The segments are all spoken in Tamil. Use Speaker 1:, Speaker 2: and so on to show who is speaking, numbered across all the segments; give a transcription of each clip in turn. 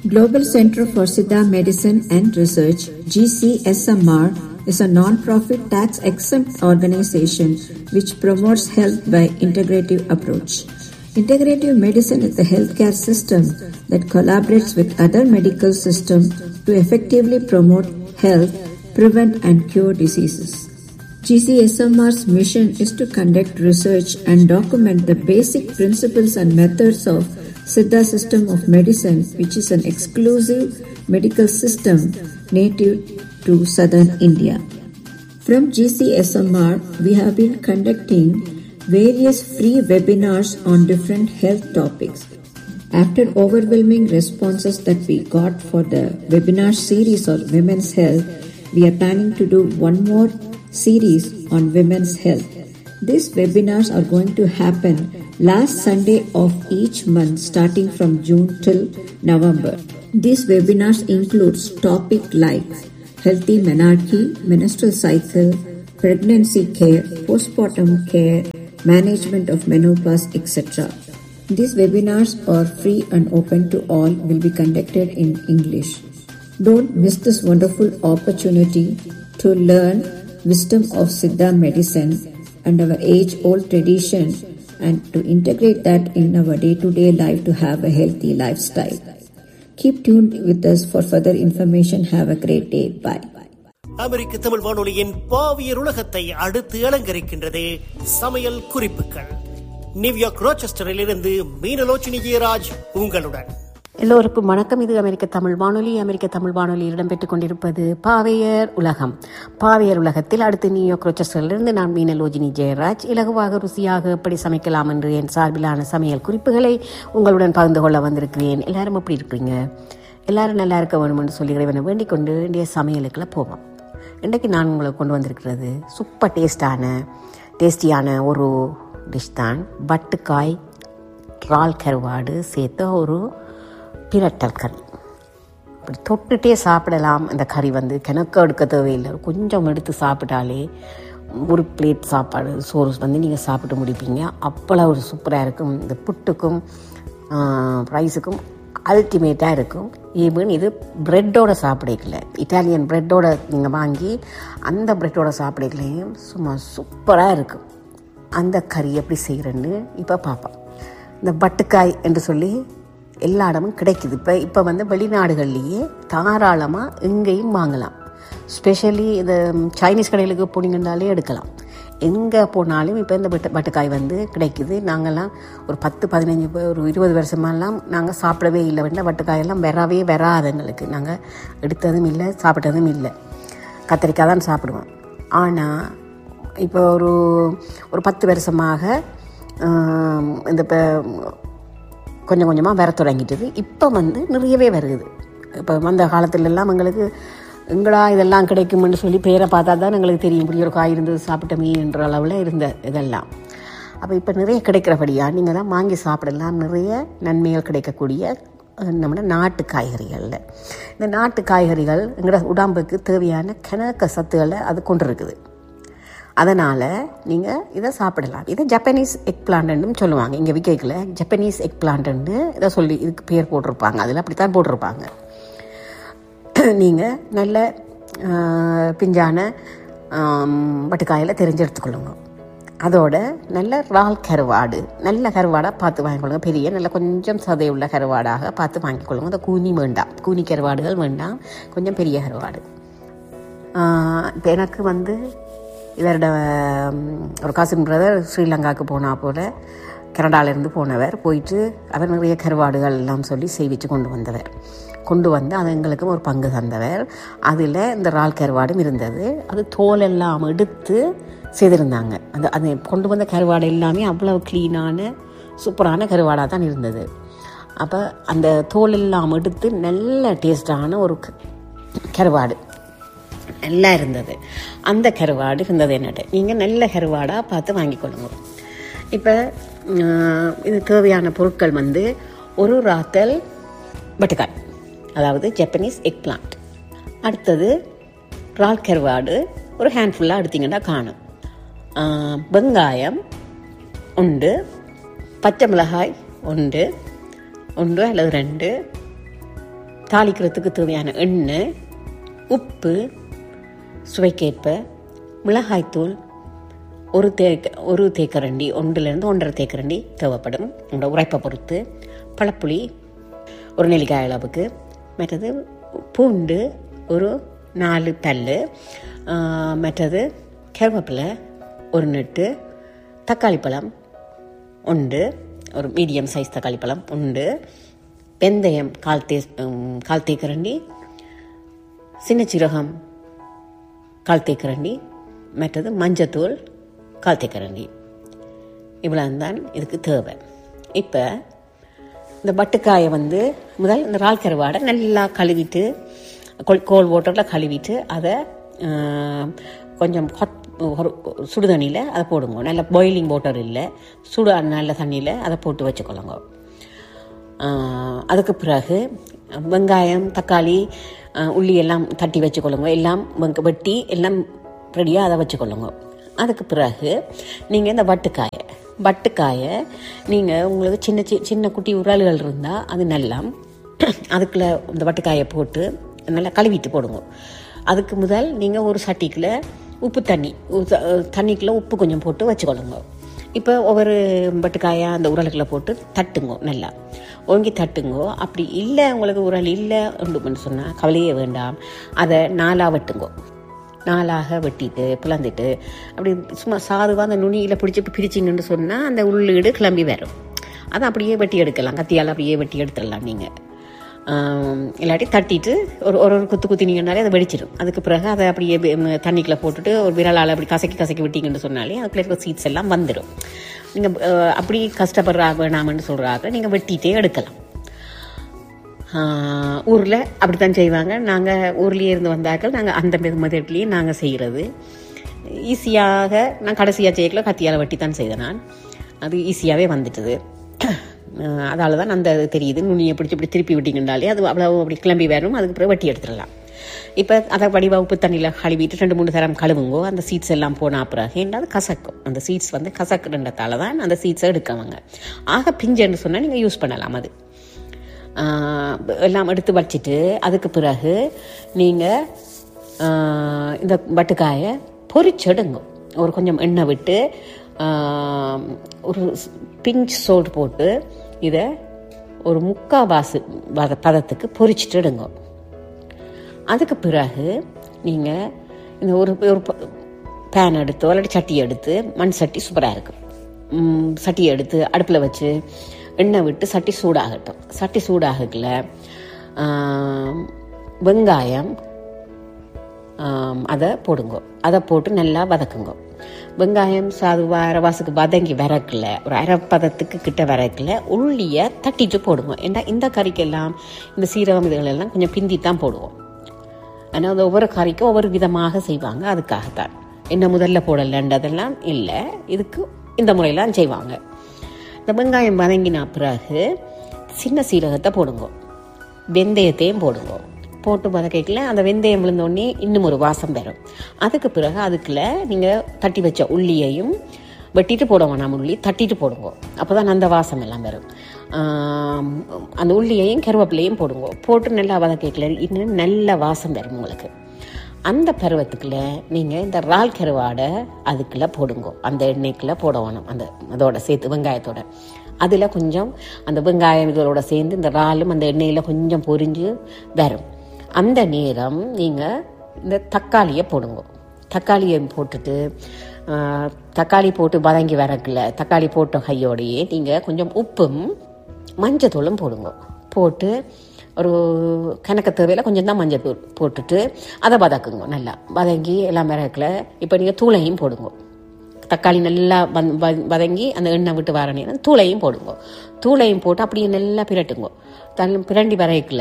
Speaker 1: Global Center for Siddha Medicine and Research, GCSMR, is a non-profit tax-exempt organization which promotes health by integrative approach. Integrative medicine is the healthcare system that collaborates with other medical systems to effectively promote health, prevent and cure diseases. GCSMR's mission is to conduct research and document the basic principles and methods of Siddha system of medicine, which is an exclusive medical system native to southern India. From GCSMR, we have been conducting various free webinars on different health topics. After overwhelming responses that we got for the webinar series on women's health, we are planning to do one more series on women's health. These webinars are going to happen last Sunday of each month starting from June till November. These webinars include topics like healthy menarche, menstrual cycle, pregnancy care, postpartum care, management of menopause, etc. These webinars are free and open to all, will be conducted in English. Don't miss this wonderful opportunity to learn wisdom of Siddha medicine and our age-old tradition and to integrate that in our day-to-day life to have a healthy lifestyle. Keep tuned with us for further information. Have a great day. Bye.
Speaker 2: அமெரிக்க தமிழ் வானொலியின் பாவியர் உலகத்தை அடுத்து அலங்கரிக்கின்றது சமையல் குறிப்புகள். நியூயார்க் ரோச்செஸ்டரில் இருந்து மீனலோச்சினி ஜெயராஜ் உங்களுடன்.
Speaker 3: எல்லோருக்கும் வணக்கம். இது அமெரிக்க தமிழ் வானொலி. அமெரிக்க தமிழ் வானொலியில் இடம்பெற்றுக் கொண்டிருப்பது பாவையர் உலகம். பாவையர் உலகத்தில் அடுத்து நியூயார்க் ரோச்செஸ்டரிலிருந்து நான் மீனலோச்சினி ஜெயராஜ் இலகுவாக ருசியாக எப்படி சமைக்கலாம் என்று என் சார்பிலான சமையல் குறிப்புகளை உங்களுடன் பகிர்ந்து கொள்ள வந்திருக்கிறேன். எல்லாரும் எப்படி இருக்கிறீங்க? எல்லாரும் நல்லா இருக்க வேணும் என்று சொல்லி இறைவனை வேண்டிக் கொண்டு இன்றைய சமையலுக்குள்ள போவோம். இன்றைக்கு நான் உங்களுக்கு கொண்டு வந்திருக்கிறது சூப்பர் டேஸ்டியான ஒரு டிஷ் தான். பட்டுக்காய் இறால் கருவாடு சேர்த்த ஒரு பிரட்டல் கறி. இப்படி தொட்டுட்டே சாப்பிடலாம். அந்த கறி கிணக்க எடுக்க தேவையில்லை. கொஞ்சம் எடுத்து சாப்பிட்டாலே ஒரு பிளேட் சாப்பாடு சோறு நீங்கள் சாப்பிட்டு முடிப்பீங்க. அவ்வளோ ஒரு சூப்பராக இருக்கும். இந்த புட்டுக்கும் ரைஸுக்கும் அல்டிமேட்டாக இருக்கும். ஈவன் இது ப்ரெட்டோட சாப்பிடல, இட்டாலியன் ப்ரெட்டோட நீங்கள் வாங்கி அந்த ப்ரெட்டோட சாப்பிடலையும் சும்மா சூப்பராக இருக்கும். அந்த கறி எப்படி செய்கிறேன்னு இப்போ பார்ப்போம். இந்த பட்டுக்காய் என்று சொல்லி எல்லா இடமும் கிடைக்குது. இப்போ வெளிநாடுகள்லேயே தாராளமாக எங்கேயும் வாங்கலாம். ஸ்பெஷலி இந்த சைனீஸ் கடைகளுக்கு போனீங்கன்னாலே எடுக்கலாம். எங்கே போனாலும் இப்போ இந்த பட்டுக்காய் கிடைக்குது. நாங்கள்லாம் ஒரு 10-15 ஒரு 20 வருஷமெல்லாம் நாங்கள் சாப்பிடவே இல்லை. பட்டுக்காயெல்லாம் வராது எங்களுக்கு. நாங்கள் எடுத்ததும் இல்லை, சாப்பிட்டதும் இல்லை. கத்திரிக்காய் தான் சாப்பிடுவோம். ஆனால் இப்போ ஒரு 10 வருஷமாக இந்த கொஞ்சம் கொஞ்சமாக வர தொடங்கிட்டது. இப்போ நிறையவே வருது. இப்போ வந்த காலத்துலலாம் எங்களுக்கு எங்கடா இதெல்லாம் கிடைக்கும்னு சொல்லி பேரை பார்த்தா தான் எங்களுக்கு தெரியும். இப்படி ஒரு காய் இருந்தது சாப்பிட்டமே என்ற அளவில் இருந்த இதெல்லாம். அப்போ இப்போ நிறைய கிடைக்கிறபடியாக நீங்கள் தான் வாங்கி சாப்பிடலாம். நிறைய நன்மைகள் கிடைக்கக்கூடிய நம்ம நாட்டு காய்கறிகளில் இந்த நாட்டு காய்கறிகள் எங்களோட உடம்புக்கு தேவையான கணக்க சத்துக்களை அது கொண்டு இருக்குது. அதனால் நீங்கள் இதை சாப்பிடலாம். இதை ஜப்பனீஸ் எக் பிளான்ட்னு சொல்லுவாங்க. இங்கே விற்கல ஜப்பனீஸ் எக் பிளான்ட்னு இதை சொல்லி இதுக்கு பேர் போட்டிருப்பாங்க. அதில் அப்படித்தான் போட்டிருப்பாங்க. நீங்கள் நல்ல பிஞ்சான பட்டுக்காயில் தெரிஞ்சு எடுத்துக்கொள்ளுங்க. அதோட நல்ல இறால் கருவாடு, நல்ல கருவாடாக பார்த்து வாங்கிக்கொள்ளுங்க. பெரிய நல்ல கொஞ்சம் சதையுள்ள கருவாடாக பார்த்து வாங்கிக்கொள்ளுங்க. அந்த கூனி வேண்டாம், கூனி கருவாடுகள் வேண்டாம், கொஞ்சம் பெரிய கருவாடு. இப்போ எனக்கு இவரோட ஒரு கசின் பிரதர் ஸ்ரீலங்காவுக்கு போனால் போல் கனடாவிலேருந்து போனவர். போயிட்டு அவர் நிறைய கருவாடுகள் எல்லாம் சொல்லி செய்விச்சு கொண்டு வந்து அது எங்களுக்கும் ஒரு பங்கு தந்தவர். அதில் இந்த இறால் கருவாடும் இருந்தது. அது தோல் எல்லாம் எடுத்து செய்திருந்தாங்க. அது கொண்டு வந்த கருவாடு எல்லாமே அவ்வளோ க்ளீனான சூப்பரான கருவாடாக தான் இருந்தது. அப்போ அந்த தோல் எல்லாம் எடுத்து நல்ல டேஸ்டான ஒரு கருவாடு நல்லா இருந்தது. அந்த கருவாடு இருந்தது. என்னட்டு நீங்கள் நல்ல கருவாடாக பார்த்து வாங்கிக்கொள்ளுங்க. இப்போ இது தேவையான பொருட்கள் ஒரு ராத்தல் பட்டுக்காய், அதாவது ஜப்பனீஸ் எக் பிளான்ட். அடுத்தது இறால் கருவாடு ஒரு ஹேண்ட்ஃபுல்லாக எடுத்திங்கன்னா காணும். வெங்காயம் உண்டு, பச்சை மிளகாய் உண்டு அல்லது 2, தாளிக்கிறதுக்கு தேவையான எண்ணெய், உப்பு, சுவைக்கேற்ப, மிளகாய்த்தூள், ஒரு தேக்கரண்டி, 1-1.5 தேக்கரண்டி தேவைப்படும் உங்களோட உரைப்பை பொறுத்து, பழப்புளி ஒரு நெல்லிக்காய் அளவுக்கு, மற்றது பூண்டு ஒரு 4 பல்லு, மற்றது கருவேப்பிலை ஒரு நெட்டு, தக்காளி பழம் உண்டு, ஒரு மீடியம் சைஸ் தக்காளி பழம் உண்டு, வெந்தயம் 1/4 தேக்கரண்டி, சின்ன சீரகம் 1/4 தேக்கரண்டி, மற்றது மஞ்சத்தூள் 1/4 தேக்கரண்டி. இவ்வளோ தான் இதுக்கு தேவை. இப்போ இந்த பட்டுக்காயை முதல் இந்த இறால் கருவாடை நல்லா கழுவிட்டு கோல் வாட்டரில் கழுவிட்டு அதை கொஞ்சம் ஒரு சுடுதண்ணியில் அதை போடுங்க. நல்ல பாயிலிங் வாட்டர் இல்லை, நல்ல தண்ணியில் அதை போட்டு வச்சுக்கொள்ளுங்க. அதுக்கு பிறகு வெங்காயம், தக்காளி, உள்ளி எல்லாம் தட்டி வச்சுக்கொள்ளுங்க. எல்லாம் வெட்டி எல்லாம் ரெடியாக அதை வச்சுக்கொள்ளுங்க. அதுக்கு பிறகு நீங்கள் இந்த வட்டுக்காயை நீங்கள் உங்களுக்கு சின்ன குட்டி உரல்கள் இருந்தால் அது நல்லா அதுக்குள்ளே இந்த வட்டுக்காயை போட்டு நல்லா கழுவிட்டு போடுங்க. அதுக்கு முதல் நீங்கள் ஒரு சட்டிக்குள்ளே தண்ணிக்குள்ளே உப்பு கொஞ்சம் போட்டு வச்சுக்கொள்ளுங்க. இப்போ ஒவ்வொரு வட்டுக்காயை அந்த உரலுக்குள்ளே போட்டு தட்டுங்கோ, நல்லா ஓங்கி தட்டுங்கோ. அப்படி இல்லை உங்களுக்கு உரல் இல்லை அப்படின்னு சொன்னால் கவலையே வேண்டாம், அதை 4ஆக வெட்டுங்கோ. 4ஆக வெட்டிட்டு பிளந்துட்டு அப்படி சும்மா சாதுவாக அந்த நுனியில் பிரிச்சிங்கன்னு சொன்னால் அந்த உள்ளீடு கிளம்பி வரும். அதை அப்படியே வெட்டி எடுக்கலாம், கத்தியால் அப்படியே வெட்டி எடுத்துடலாம். நீங்கள் இல்லாட்டி தட்டிட்டு ஒரு குத்தினீங்கன்னாலே அதை வெடிச்சிடும். அதுக்கு பிறகு அதை அப்படியே தண்ணிக்குள்ளே போட்டுட்டு ஒரு விரலால் அப்படி கசக்கி விட்டீங்கன்னு சொன்னாலே அதுக்குள்ள இருக்கிற சீட்ஸ் எல்லாம் வந்துடும். நீங்கள் அப்படி கஷ்டப்படுறாங்க வேணாமன்னு சொல்கிறாங்க, நீங்கள் வெட்டிகிட்டே எடுக்கலாம். ஊரில் அப்படி தான் செய்வாங்க. நாங்கள் ஊர்லேயே இருந்து வந்தார்கள், நாங்கள் அந்த மெதட்லேயே நாங்கள் செய்கிறது ஈஸியாக. நான் கடைசியாக செய்யல கத்தியால் வெட்டி தான் செய்தேன். நான் அது ஈஸியாகவே வந்துட்டுது. அதால் தான் அந்த தெரியுது. நுனியை பிடிச்சி இப்படி திருப்பி விட்டிங்கன்னாலே அது அவ்வளோ அப்படி கிளம்பி வரும். அதுக்கு பிறகு வெட்டி எடுத்துடலாம். இப்போ அதை வடிவா உப்பு தண்ணியில் கழுவிட்டு 2-3 தரம் கழுவுங்கோ. அந்த சீட்ஸ் எல்லாம் போனால் பிறகு அது கசக்கும். அந்த சீட்ஸ் கசக்குறதால தான் அந்த சீட்ஸை எடுக்கவங்க. ஆக பிஞ்சுன்னு சொன்னால் நீங்கள் யூஸ் பண்ணலாம். அது எல்லாம் எடுத்து வச்சுட்டு அதுக்கு பிறகு நீங்கள் இந்த வட்டுக்காயை பொரிச்செடுங்க. ஒரு கொஞ்சம் எண்ணெய் விட்டு ஒரு பிஞ்ச் சோல்ட் போட்டு இதை ஒரு 3/4 பதத்துக்கு பொரிச்சிட்டு எடுங்க. அதுக்கு பிறகு நீங்கள் இந்த ஒரு பேன் எடுத்தோ இல்லாட்டி சட்டி எடுத்து, மண் சட்டி சூப்பராக இருக்கும், சட்டியை எடுத்து அடுப்பில் வச்சு எண்ணெய் விட்டு சட்டி சூடாகட்டும். சட்டி சூடாகல வெங்காயம் அதை போடுங்க. அதை போட்டு நல்லா வதக்குங்க. வெங்காயம் அரவாசுக்கு வதங்கி வரக்கல, ஒரு 1/2 பதத்துக்கு கிட்ட வரக்கல உள்ளியை தட்டிட்டு போடுங்க. ஏன்னா இந்த கறிக்கெல்லாம் இந்த சீரகம் இதுகளெல்லாம் கொஞ்சம் பிந்தி தான் போடுவோம். ஆனால் அது ஒவ்வொரு கறிக்கும் ஒவ்வொரு விதமாக செய்வாங்க. அதுக்காகத்தான் என்ன முதல்ல போடலன்றதெல்லாம் இல்லை, இதுக்கு இந்த முறையெல்லாம் செய்வாங்க. இந்த வெங்காயம் வதங்கின பிறகு சின்ன சீரகத்தை போடுங்க, வெந்தயத்தையும் போடுங்க. போட்டு வதக்கல அந்த வெந்தயம் விழுந்தோடனே இன்னும் ஒரு வாசம் வரும். அதுக்கு பிறகு அதுக்குள்ள நீங்கள் தட்டி வச்ச உள்ளியையும் வெட்டிட்டு போட வேணாம், உள்ளி தட்டிட்டு போடுங்க. அப்போ தான் அந்த வாசம் எல்லாம் வரும். அந்த உள்ளியையும் கருவேப்பிலையும் போடுங்க. போட்டு நல்லா வதக்கல இன்னும் நல்ல வாசம் வரும் உங்களுக்கு. அந்த பருவத்துக்குள்ள நீங்கள் இந்த இறால் கருவாடை அதுக்குள்ளே போடுங்க. அந்த எண்ணெய்க்குள்ளே போட வேணும், அதோட சேர்த்து வெங்காயத்தோட. அதில் கொஞ்சம் அந்த வெங்காயம் இதோட சேர்ந்து இந்த இறாலும் அந்த எண்ணெயில் கொஞ்சம் பொரிஞ்சு வரும். அந்த நேரம் நீங்கள் இந்த தக்காளியை போடுங்க. தக்காளியை போட்டுட்டு தக்காளி போட்டு வதங்கி வரக்குள்ள தக்காளி போட்ட கையோடையே நீங்கள் கொஞ்சம் உப்பும் மஞ்சத்தூளும் போடுங்க. போட்டு ஒரு கணக்கு தேவையில் கொஞ்சம் தான் மஞ்சள் தூள் போட்டுட்டு அதை வதக்குங்க. நல்லா வதங்கி எல்லாம் வரக்குள்ள இப்போ நீங்கள் தூளையும் போடுங்க. தக்காளி நல்லா வதங்கி அந்த எண்ணெய் விட்டு வர நேரம் தூளையும் போடுங்க. தூளையும் போட்டு அப்படியே நல்லா பிரட்டுங்க. பிரண்டி வரைக்குள்ள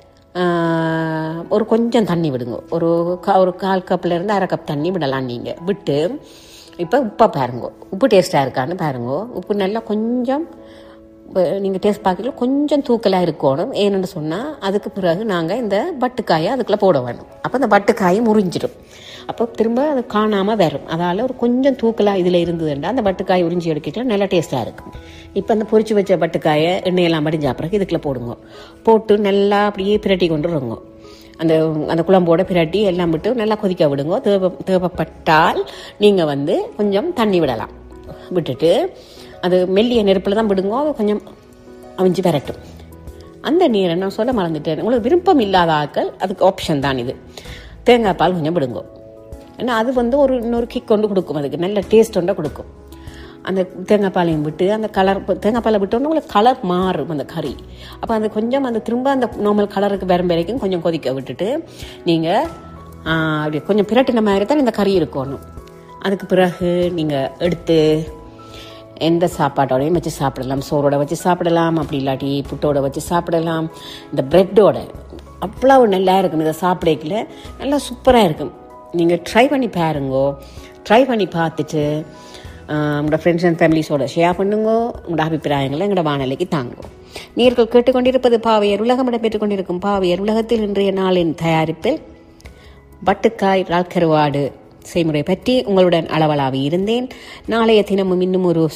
Speaker 3: ஒரு கொஞ்சம் தண்ணி விடுங்க. ஒரு 1/4 கப்லேருந்து 1/2 கப் தண்ணி விடலாம். நீங்கள் விட்டு இப்போ உப்பை பாருங்க, உப்பு டேஸ்ட்டாக இருக்கான்னு பாருங்க. உப்பு நல்லா கொஞ்சம் நீங்கள் டேஸ்ட் பார்க்கல கொஞ்சம் தூக்கலாக இருக்கணும். ஏன்னு சொன்னால் அதுக்கு பிறகு நாங்கள் இந்த பட்டுக்காயை அதுக்குள்ளே போட வேணும். அப்போ இந்த பட்டுக்காயை முறிஞ்சிடும். அப்போ திரும்ப அது காணாமல் வரும். அதால் ஒரு கொஞ்சம் தூக்கலாக இதில் இருந்ததுண்டா அந்த பட்டுக்காயை உறிஞ்சி எடுக்கலாம், நல்லா டேஸ்ட்டாக இருக்கும். இப்போ அந்த பொரிச்சு வச்ச பட்டுக்காயை எண்ணெயெல்லாம் மடிஞ்ச பிறகு இதுக்குள்ளே போடுங்க. போட்டு நல்லா அப்படியே பிரட்டி கொண்டு வருங்க. அந்த அந்த குழம்போட பிரட்டி எல்லாம் விட்டு நல்லா கொதிக்க விடுங்க. தேவைப்பட்டால் நீங்கள் கொஞ்சம் தண்ணி விடலாம். விட்டுட்டு அது மெல்லிய நெருப்பில் தான் விடுங்க. அது கொஞ்சம் அவிஞ்சு பெறட்டும். அந்த நீரை நான் சொல்ல மறந்துட்டேன். உங்களுக்கு விருப்பம் இல்லாத ஆட்கள் அதுக்கு ஆப்ஷன் தான் இது. தேங்காய் பால் கொஞ்சம் விடுங்க. ஏன்னா அது ஒரு இன்னொரு கிக் கொண்டு கொடுக்கும், அதுக்கு நல்ல டேஸ்ட் ஒன்றை கொடுக்கும். அந்த தேங்காய் பாலையும் விட்டு அந்த கலர் தேங்காய் பாலை விட்டோன்னா உங்களுக்கு கலர் மாறும் அந்த கறி. அப்போ அது கொஞ்சம் அந்த திரும்ப அந்த நார்மல் கலருக்கு வரும் வரைக்கும் கொஞ்சம் கொதிக்க விட்டுட்டு நீங்கள் அப்படி கொஞ்சம் பிரட்டின மாதிரி தான் இந்த கறி இருக்கணும். அதுக்கு பிறகு நீங்கள் எடுத்து எந்த சாப்பாட்டோடையும் வச்சு சாப்பிடலாம். சோறோட வச்சு சாப்பிடலாம், அப்படி இல்லாட்டி புட்டோட வச்சு சாப்பிடலாம். இந்த ப்ரெட்டோட அவ்வளோ நல்லா இருக்கும். இதை சாப்பிடல நல்லா சூப்பராக இருக்கும். நீங்கள் ட்ரை பண்ணி பாருங்கோ. ட்ரை பண்ணி பார்த்துட்டு உங்களோட ஃப்ரெண்ட்ஸ் அண்ட் ஃபேமிலிஸோட ஷேர் பண்ணுங்க. உங்களோட அபிப்பிராயங்களை எங்களோட வானொலிக்கு தாங்கோ. நீர்கள் கேட்டுக்கொண்டிருப்பது பாவையர் உலகம் இடம்பெற்றுக் கொண்டிருக்கும் பாவையர் உலகத்தில் இன்றைய நாளின் தயாரிப்பில் பட்டுக்காய் இறால் கருவாடு செய்முறை பற்றி உங்களுடன் அளவலாவி இருந்தேன். நாளைய தினமும் இன்னும் ஒரு